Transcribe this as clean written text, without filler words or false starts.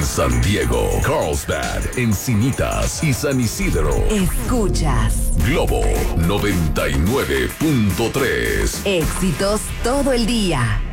San Diego, Carlsbad, Encinitas y San Isidro. Escuchas Globo 99.3. éxitos todo el día.